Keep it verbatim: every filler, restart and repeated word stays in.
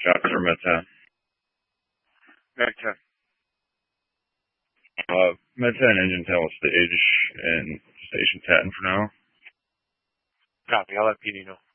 Shots for Med ten. Med ten. Uh, Med ten engine tail stage and station ten for now. Copy. I'll let P D know.